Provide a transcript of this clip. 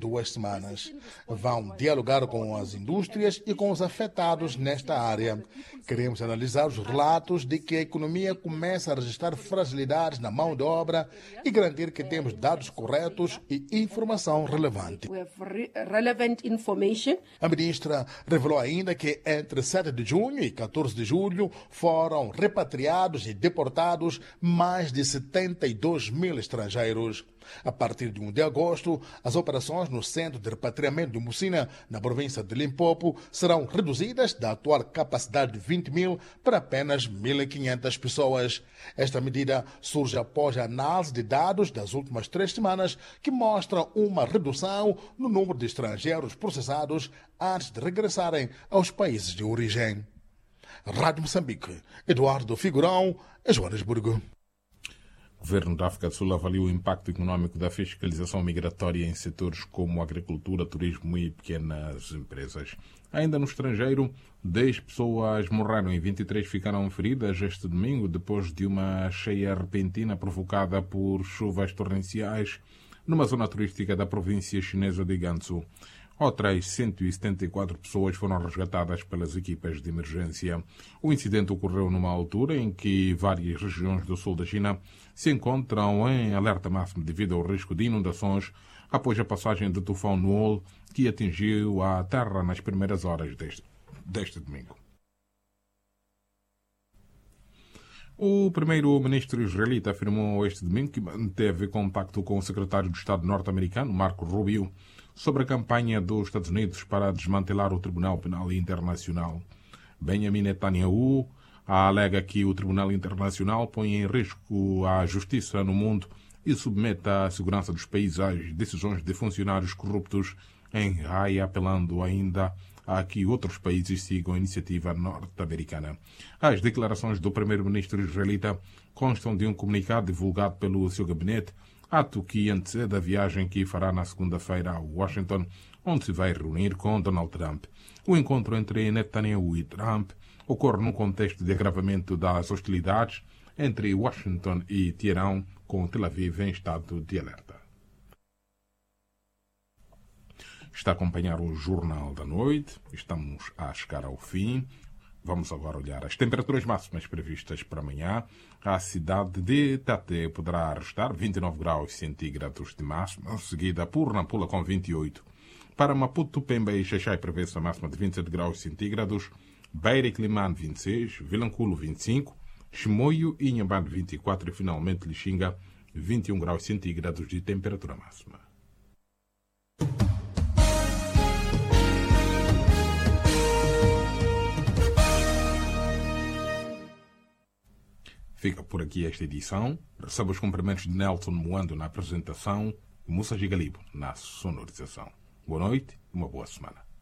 2 semanas. Vão dialogar com as indústrias e com os afetados nesta área. Queremos analisar os relatos de que a economia começa a registrar fragilidades na mão de obra e garantir que temos dados corretos e informação relevante. A ministra revelou ainda que entre 7 de junho e 14 de julho foram repatriados e deportados mais de 72 mil estrangeiros. A partir de 1 de agosto, as operações no Centro de Repatriamento de Mucina, na província de Limpopo, serão reduzidas da atual capacidade de 20 mil para apenas 1.500 pessoas. Esta medida surge após a análise de dados das últimas 3 semanas que mostram uma redução no número de estrangeiros processados antes de regressarem aos países de origem. Rádio Moçambique, Eduardo Figurão, Joanesburgo. O governo da África do Sul avaliou o impacto econômico da fiscalização migratória em setores como agricultura, turismo e pequenas empresas. Ainda no estrangeiro, 10 pessoas morreram e 23 ficaram feridas este domingo depois de uma cheia repentina provocada por chuvas torrenciais numa zona turística da província chinesa de Gansu. Outras 174 pessoas foram resgatadas pelas equipas de emergência. O incidente ocorreu numa altura em que várias regiões do sul da China se encontram em alerta máximo devido ao risco de inundações após a passagem do tufão Nuol, que atingiu a terra nas primeiras horas deste domingo. O primeiro-ministro israelita afirmou este domingo que manteve contacto com o secretário de Estado norte-americano, Marco Rubio, sobre a campanha dos Estados Unidos para desmantelar o Tribunal Penal Internacional. Benjamin Netanyahu alega que o Tribunal Internacional põe em risco a justiça no mundo e submete a segurança dos países às decisões de funcionários corruptos em raia, apelando ainda a que outros países sigam a iniciativa norte-americana. As declarações do primeiro-ministro israelita constam de um comunicado divulgado pelo seu gabinete, ato que antecede a viagem que fará na segunda-feira a Washington, onde se vai reunir com Donald Trump. O encontro entre Netanyahu e Trump ocorre num contexto de agravamento das hostilidades entre Washington e Teherão, com Tel Aviv em estado de alerta. Está a acompanhar o Jornal da Noite. Estamos a chegar ao fim. Vamos agora olhar as temperaturas máximas previstas para amanhã. A cidade de Tete poderá registrar 29 graus centígrados de máxima, seguida por Nampula com 28. Para Maputo, Pemba e Xaixai prevê-se a máxima de 27 graus centígrados, Beira e Climane 26, Vilanculo 25, Chimoio e Inhambane 24 e finalmente Lixinga 21 graus centígrados de temperatura máxima. Fica por aqui esta edição. Receba os cumprimentos de Nelson Moando na apresentação e Moussa Gigalibo na sonorização. Boa noite e uma boa semana.